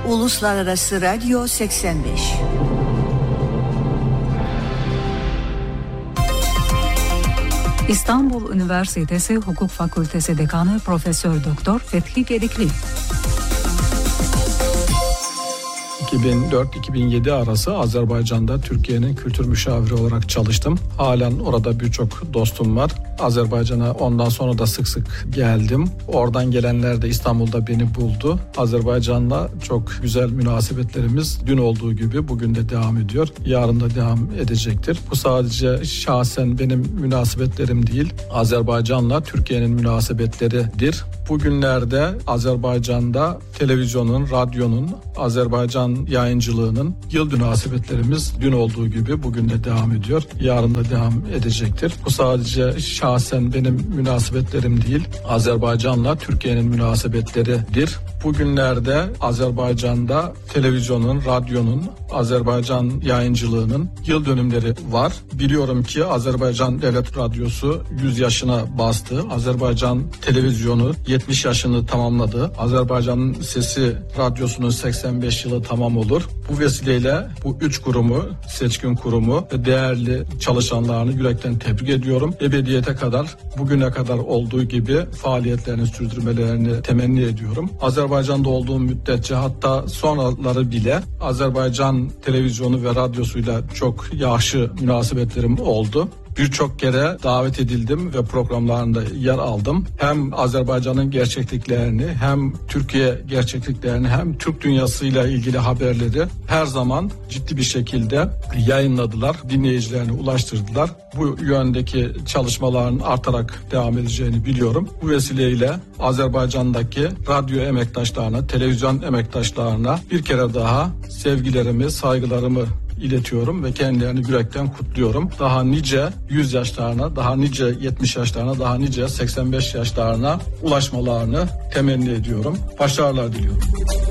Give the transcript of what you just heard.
Uluslararası Radyo 85. İstanbul Üniversitesi Hukuk Fakültesi Dekanı Profesör Doktor Fethi Gedikli. 2004-2007 arası Azerbaycan'da Türkiye'nin kültür müşaviri olarak çalıştım. Halen orada birçok dostum var. Azerbaycan'a ondan sonra da sık sık geldim. Oradan gelenler de İstanbul'da beni buldu. Azerbaycan'la çok güzel münasebetlerimiz dün olduğu gibi bugün de devam ediyor. Yarın da devam edecektir. Bu sadece şahsen benim münasebetlerim değil, Azerbaycan'la Türkiye'nin münasebetleridir. Bugünlerde Azerbaycan'da televizyonun, radyonun, Azerbaycan yayıncılığının yıl münasebetlerimiz dün olduğu gibi bugün de devam ediyor. Yarın da devam edecektir. Bu sadece şahsen benim münasebetlerim değil, Azerbaycan'la Türkiye'nin münasebetleridir. Bugünlerde Azerbaycan'da televizyonun, radyonun, Azerbaycan yayıncılığının yıl dönümleri var. Biliyorum ki Azerbaycan Devlet Radyosu 100 yaşına bastı. Azerbaycan televizyonu 70 yaşını tamamladı. Azerbaycan'ın Sesi Radyosu'nun 85 yılı tamam olur. Bu vesileyle bu 3 kurumu, seçkin kurumu ve değerli çalışanlarını yürekten tebrik ediyorum. Ebediyete kadar, bugüne kadar olduğu gibi faaliyetlerini sürdürmelerini temenni ediyorum. Azerbaycan'da olduğum müddetçe, hatta sonraları bile Azerbaycan televizyonu ve radyosuyla çok yaxşı münasebetlerim oldu. Birçok kere davet edildim ve programlarında yer aldım. Hem Azerbaycan'ın gerçekliklerini, hem Türkiye gerçekliklerini, hem Türk dünyasıyla ilgili haberleri her zaman ciddi bir şekilde yayınladılar. Dinleyicilerine ulaştırdılar. Bu yöndeki çalışmaların artarak devam edeceğini biliyorum. Bu vesileyle Azerbaycan'daki radyo emektaşlarına, televizyon emektaşlarına bir kere daha sevgilerimi, saygılarımı iletiyorum ve kendilerini yürekten kutluyorum. Daha nice 100 yaşlarına, daha nice 70 yaşlarına, daha nice 85 yaşlarına ulaşmalarını temenni ediyorum. Başarılar diliyorum.